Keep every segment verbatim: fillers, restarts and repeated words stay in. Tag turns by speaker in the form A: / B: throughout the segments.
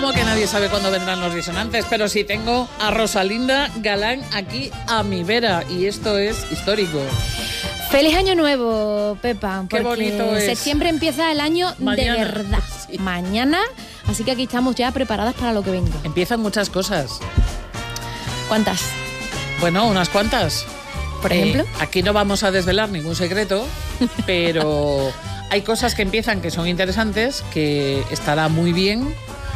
A: ¿Cómo que nadie sabe cuándo vendrán los disonantes? Pero sí tengo a Rosalinda Galán aquí a mi vera y esto es histórico.
B: ¡Feliz Año Nuevo, Pepa!
A: Qué bonito es.
B: Septiembre empieza el año
A: Mañana.
B: de verdad. Sí. Mañana, así que aquí estamos ya preparadas para lo que venga.
A: Empiezan muchas cosas.
B: ¿Cuántas?
A: Bueno, unas cuantas.
B: ¿Por ejemplo?
A: Eh, aquí no vamos a desvelar ningún secreto, pero hay cosas que empiezan que son interesantes, que estará muy bien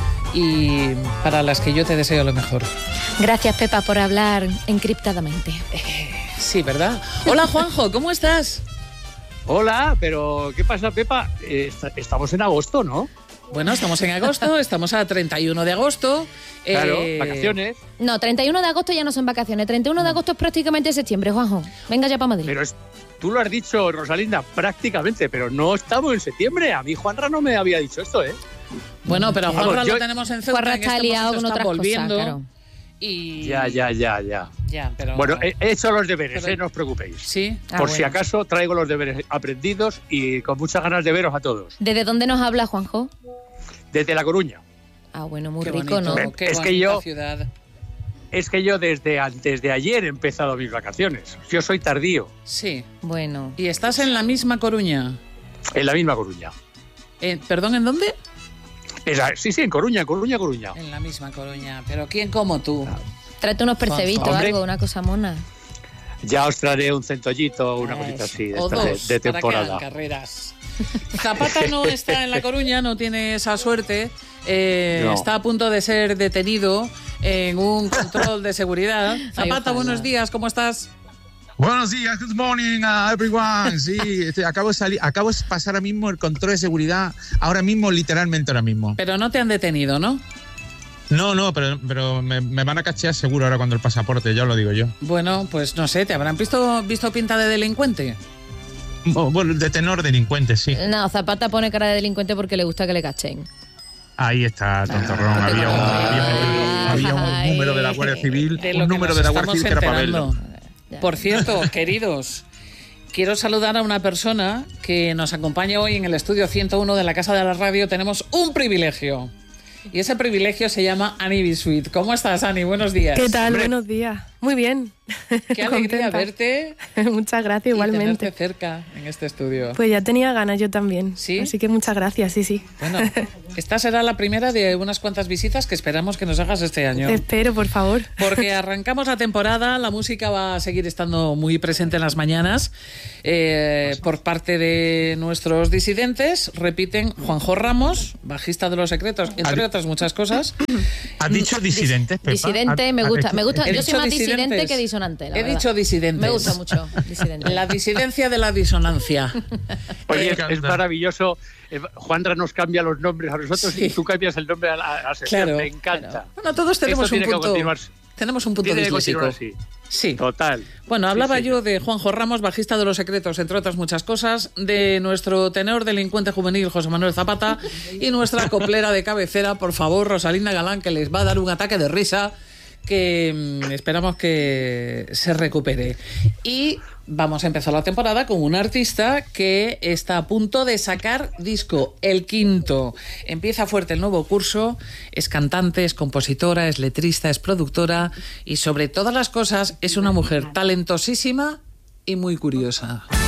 A: y para las que yo te deseo lo mejor.
B: Gracias, Pepa, por hablar encriptadamente.
A: Eh, sí, ¿verdad? Hola, Juanjo, ¿cómo estás?
C: Hola, pero ¿qué pasa, Pepa? Eh, estamos en agosto, ¿no?
A: Bueno, estamos en agosto, estamos a treinta y uno de agosto.
C: Claro,
A: eh...
C: vacaciones.
B: No, treinta y uno de agosto ya no son vacaciones. treinta y uno de agosto es prácticamente septiembre, Juanjo. Venga ya para Madrid.
C: Pero es, tú lo has dicho, Rosalinda, prácticamente, pero no estamos en septiembre. A mí Juanra no me había dicho esto, ¿eh?
A: Bueno, pero a Juanra
C: Vamos, yo...
A: lo tenemos en Ceuta.
B: Juanra está liado con otras
A: volviendo,
B: cosas, claro.
A: Y...
C: Ya, ya, ya, ya.
A: ya pero...
C: Bueno, he hecho los deberes,
A: pero...
C: eh, no os preocupéis.
A: Sí.
B: Ah,
C: Por
B: bueno.
C: si acaso traigo los deberes aprendidos y con muchas ganas de veros a todos.
B: ¿Desde dónde nos habla, Juanjo?
C: Desde La Coruña.
B: Ah, bueno, muy
A: Qué
B: rico,
A: bonito,
B: ¿no?
A: Qué
C: Es que
A: bonita
C: yo-
A: ciudad.
C: Es que yo desde antes de ayer he empezado mis vacaciones. Yo soy tardío,
A: Sí.
B: Bueno.
A: ¿Y estás en la misma Coruña?
C: en la misma Coruña.
A: Eh, ¿Perdón, en dónde?
C: Esa- sí, sí, en Coruña, Coruña, Coruña.
A: En la misma Coruña. ¿Pero quién como tú?
B: Tráete unos percebitos,
C: Hombre.
B: algo, una cosa mona.
C: Ya os traeré un centollito o una
B: Eso.
C: cosita así de,
A: O
C: estas de-
A: dos,
C: de
A: para que
C: temporada.
A: hagan carreras. Zapata no está en La Coruña, no tiene esa suerte. Eh,
C: No.
A: Está a punto de ser detenido en un control de seguridad. Zapata,
B: ojalá.
A: buenos días, ¿cómo estás?
D: Buenos días, good morning uh, everyone. Sí, este, acabo de salir, acabo de pasar ahora mismo el control de seguridad, ahora mismo, literalmente ahora mismo.
A: Pero no te han detenido, ¿no?
D: No, no, pero, pero me, me van a cachear seguro ahora cuando el pasaporte, ya lo digo yo.
A: Bueno, pues no sé, ¿te habrán visto, visto pinta de delincuente?
D: Oh, bueno, de tenor delincuente, sí.
B: No, Zapata pone cara de delincuente porque le gusta que le cachen.
D: Ahí está, tontorrón. Había un, había un- había un número de la Guardia Civil,
A: De lo
D: un
A: que
D: número
A: nos
D: de la Guardia
A: estamos
D: Civil que era para
A: enterando.
D: verlo.
B: Ya.
A: Por cierto, queridos, quiero saludar a una persona que nos acompaña hoy en el estudio ciento uno de la Casa de la Radio. Tenemos un privilegio. Y ese privilegio se llama Ani Bisuit. ¿Cómo estás, Ani? Buenos días.
E: ¿Qué tal? Buenos días. Muy bien.
A: Qué alegría
E: Contenta.
A: verte
E: Muchas gracias,
A: y tenerte
E: igualmente.
A: cerca en este estudio.
E: Pues ya tenía ganas yo también.
A: ¿Sí?
E: Así que muchas gracias, sí, sí.
A: Bueno, esta será la primera de unas cuantas visitas que esperamos que nos hagas este año.
E: Espero, por favor.
A: Porque arrancamos la temporada, la música va a seguir estando muy presente en las mañanas. Eh, por parte de nuestros disidentes, repiten Juanjo Ramos, bajista de Los Secretos, entre
D: Adi-
A: otras muchas cosas.
D: ¿Has dicho disidentes, Pepa?
B: Disidente,
D: ¿Has-
B: me
D: has
B: gusta.
D: dicho-
B: Me gusta.
A: He
B: Yo soy
A: dicho
B: más disidente
A: disidentes.
B: que disonante, la
A: He
B: verdad.
A: dicho disidentes.
B: Me gusta mucho disidente.
A: La disidencia de la disonancia.
C: Oye,
D: Me
C: es,
D: encanta.
C: es maravilloso. Eh, Juanra nos cambia los nombres a nosotros
A: Sí.
C: y tú cambias el nombre a la, a la sesión.
A: Claro,
C: Me encanta.
A: claro. Bueno, todos tenemos
C: Esto
A: un
C: tiene que
A: punto.
C: continuar.
A: Tenemos un punto
C: Tiene que
A: disléxico.
C: continuar así.
A: Sí.
C: Total.
A: Bueno, hablaba
C: Sí, sí.
A: yo de Juanjo Ramos, bajista de Los Secretos, entre otras muchas cosas, de nuestro tenor delincuente juvenil José Manuel Zapata y nuestra coplera de cabecera, por favor, Rosalinda Galán, que les va a dar un ataque de risa que mm, esperamos que se recupere. Y vamos a empezar la temporada con un artista que está a punto de sacar disco, el quinto. Empieza fuerte el nuevo curso, es cantante, es compositora, es letrista, es productora y sobre todas las cosas es una mujer talentosísima y muy curiosa.